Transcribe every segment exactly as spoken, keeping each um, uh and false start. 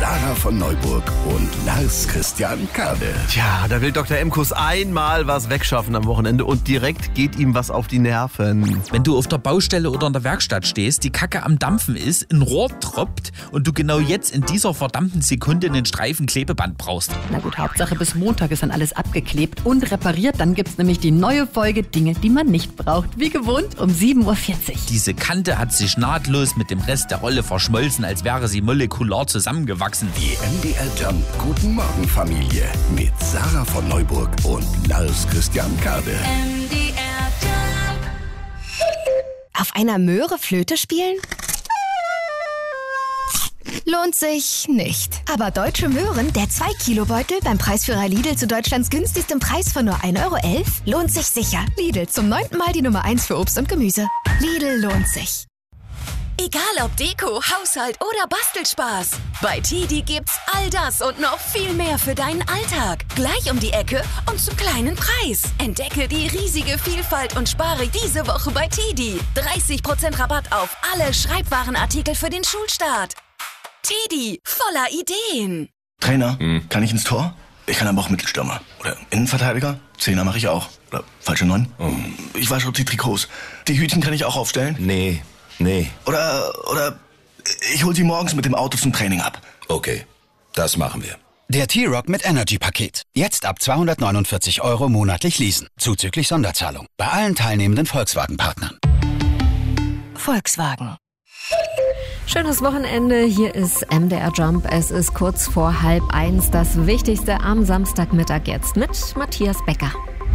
Sarah von Neuburg und Lars Christian Kade. Tja, da will Doktor Emkus einmal was wegschaffen am Wochenende und direkt geht ihm was auf die Nerven. Wenn du auf der Baustelle oder in der Werkstatt stehst, die Kacke am Dampfen ist, ein Rohr tropft und du genau jetzt in dieser verdammten Sekunde einen Streifen Klebeband brauchst. Na gut, Hauptsache bis Montag ist dann alles abgeklebt und repariert. Dann gibt's nämlich die neue Folge Dinge, die man nicht braucht. Wie gewohnt um sieben Uhr vierzig. Diese Kante hat sich nahtlos mit dem Rest der Rolle verschmolzen, als wäre sie molekular zusammengewachsen. Die M D R Jump Guten Morgen Familie mit Sarah von Neuburg und Lars Christian Kade. M D R Jump. Auf einer Möhre Flöte spielen? Lohnt sich nicht. Aber Deutsche Möhren, der zwei Kilo Beutel beim Preisführer Lidl zu Deutschlands günstigstem Preis von nur ein Euro elf, lohnt sich sicher. Lidl, zum neunten Mal die Nummer eins für Obst und Gemüse. Lidl lohnt sich. Egal ob Deko, Haushalt oder Bastelspaß. Bei Tidi gibt's all das und noch viel mehr für deinen Alltag. Gleich um die Ecke und zum kleinen Preis. Entdecke die riesige Vielfalt und spare diese Woche bei Tidi. dreißig Prozent Rabatt auf alle Schreibwarenartikel für den Schulstart. Tidi, voller Ideen. Trainer, hm. kann ich ins Tor? Ich kann aber auch Mittelstürmer. Oder Innenverteidiger? Zehner mache ich auch. Oder falsche Neun? Oh. Ich wasche auch die Trikots. Die Hütchen kann ich auch aufstellen? Nee, nee. Oder, oder ich hol sie morgens mit dem Auto zum Training ab. Okay, das machen wir. Der T-Rock mit Energy-Paket. Jetzt ab zweihundertneunundvierzig Euro monatlich leasen. Zuzüglich Sonderzahlung. Bei allen teilnehmenden Volkswagen-Partnern. Volkswagen. Schönes Wochenende, hier ist M D R Jump. Es ist kurz vor halb eins. Das Wichtigste am Samstagmittag jetzt mit Matthias Becker.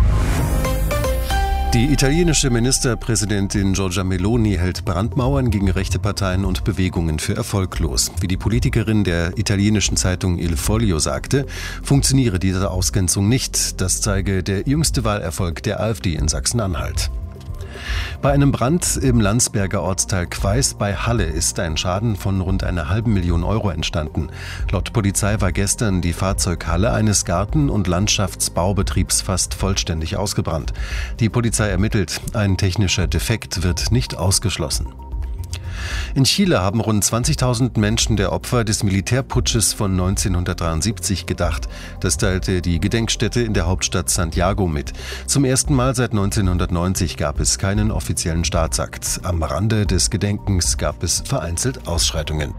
Die italienische Ministerpräsidentin Giorgia Meloni hält Brandmauern gegen rechte Parteien und Bewegungen für erfolglos. Wie die Politikerin der italienischen Zeitung Il Foglio sagte, funktioniere diese Ausgrenzung nicht. Das zeige der jüngste Wahlerfolg der AfD in Sachsen-Anhalt. Bei einem Brand im Landsberger Ortsteil Queis bei Halle ist ein Schaden von rund einer halben Million Euro entstanden. Laut Polizei war gestern die Fahrzeughalle eines Garten- und Landschaftsbaubetriebs fast vollständig ausgebrannt. Die Polizei ermittelt, ein technischer Defekt wird nicht ausgeschlossen. In Chile haben rund zwanzigtausend Menschen der Opfer des Militärputsches von neunzehnhundertdreiundsiebzig gedacht. Das teilte die Gedenkstätte in der Hauptstadt Santiago mit. Zum ersten Mal seit neunzehnhundertneunzig gab es keinen offiziellen Staatsakt. Am Rande des Gedenkens gab es vereinzelt Ausschreitungen.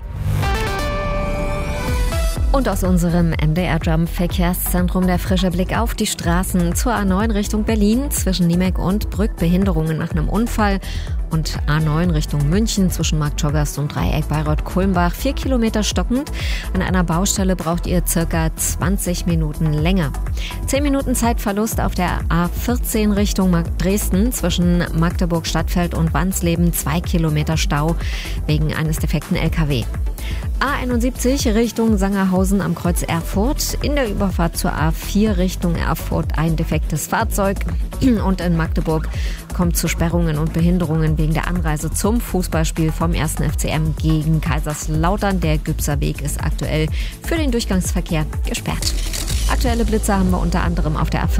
Und aus unserem M D R Jump Verkehrszentrum der frische Blick auf die Straßen zur A neun Richtung Berlin zwischen Niemek und Brück. Behinderungen nach einem Unfall. Und A neun Richtung München zwischen Marktschorgast und Dreieck Bayreuth-Kulmbach. Vier Kilometer stockend. An einer Baustelle braucht ihr circa zwanzig Minuten länger. Zehn Minuten Zeitverlust auf der A vierzehn Richtung Dresden zwischen Magdeburg-Stadtfeld und Wansleben. Zwei Kilometer Stau wegen eines defekten L K W. A einundsiebzig Richtung Sangerhausen am Kreuz Erfurt. In der Überfahrt zur A vier Richtung Erfurt ein defektes Fahrzeug. Und in Magdeburg kommt zu Sperrungen und Behinderungen wegen der Anreise zum Fußballspiel vom ersten F C M gegen Kaiserslautern. Der Gübser Weg ist aktuell für den Durchgangsverkehr gesperrt. Aktuelle Blitze haben wir unter anderem auf der A vierzehn